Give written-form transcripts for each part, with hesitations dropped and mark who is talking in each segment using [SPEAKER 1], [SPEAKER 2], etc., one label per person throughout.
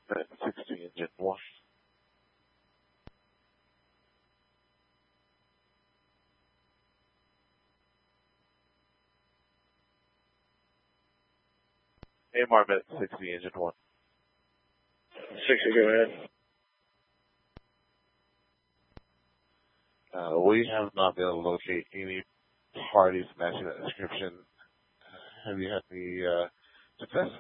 [SPEAKER 1] Met 60, engine 1. AMR Met 60, engine 1.
[SPEAKER 2] 60, go ahead.
[SPEAKER 1] We have not been able to locate any parties matching that description. Have you had any success?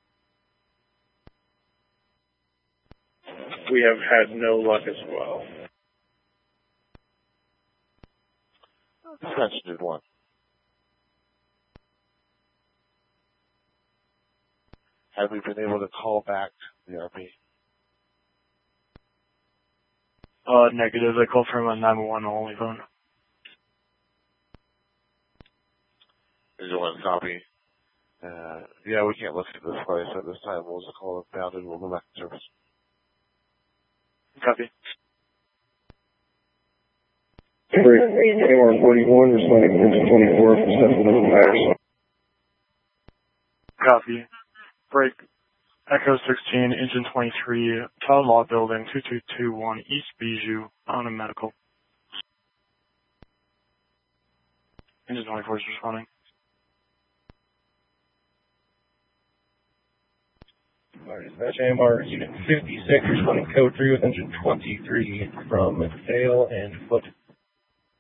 [SPEAKER 2] We have had no luck as well.
[SPEAKER 1] Dispatch did 1. Have we been able to call back the RP?
[SPEAKER 3] Negative. I called from a 911 only phone.
[SPEAKER 1] Engine 1, copy. Yeah, we can't look at this place at this time. We'll just call it bounded. We'll go back to service.
[SPEAKER 3] Copy.
[SPEAKER 2] AMR 41, responding to engine 24 from 711 Myers.
[SPEAKER 3] Copy. Break. Echo 16, engine 23, Child Law Building, 2221 East Bijou, on a medical. Engine 24 is responding.
[SPEAKER 2] Dispatch AMR Unit 56, responding code 3 with engine 23 from Dale and Foot